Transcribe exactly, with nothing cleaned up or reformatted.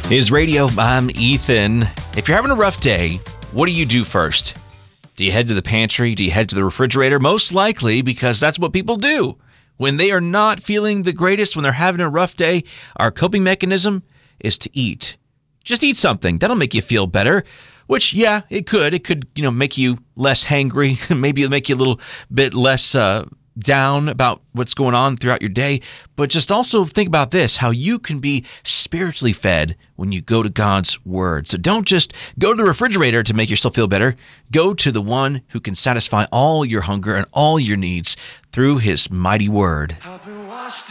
Is Radio. I'm Ethan. If you're having a rough day, what do you do first? Do you head to the pantry? Do you head to the refrigerator? Most likely, because that's what people do. When they are not feeling the greatest, when they're having a rough day, our coping mechanism is to eat. Just eat something. That'll make you feel better. Which, yeah, it could. It could, you know, make you less hangry. Maybe it'll make you a little bit less uh, down about what's going on throughout your day. But just also think about this, how you can be spiritually fed when you go to God's word. So don't just go to the refrigerator to make yourself feel better. Go to the one who can satisfy all your hunger and all your needs through his mighty word.